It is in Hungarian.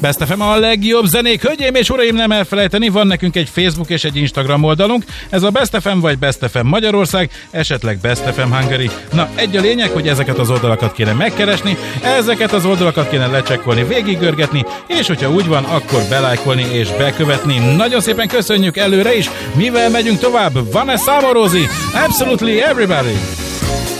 Best FM a legjobb zenék. Hölgyeim és uraim, nem elfelejteni, van nekünk egy Facebook és egy Instagram oldalunk. Ez a Best FM vagy Best FM Magyarország, esetleg Best FM Hungary. Na, egy a lényeg, hogy ezeket az oldalakat kéne megkeresni, ezeket az oldalakat kéne lecsekkolni, végigörgetni, és hogyha úgy van, akkor belájkolni és bekövetni. Nagyon szépen köszönjük előre is. Mivel megyünk tovább? Vanessa Amorosi, Absolutely Everybody!